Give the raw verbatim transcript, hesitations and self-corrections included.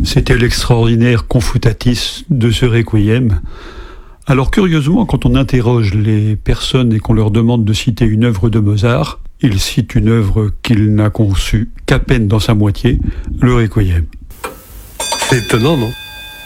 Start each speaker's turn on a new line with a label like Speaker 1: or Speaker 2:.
Speaker 1: C'était l'extraordinaire Confutatis de ce requiem. Alors curieusement, quand on interroge les personnes et qu'on leur demande de citer une œuvre de Mozart, ils citent une œuvre qu'il n'a conçue qu'à peine dans sa moitié, le requiem.
Speaker 2: C'est étonnant, non ?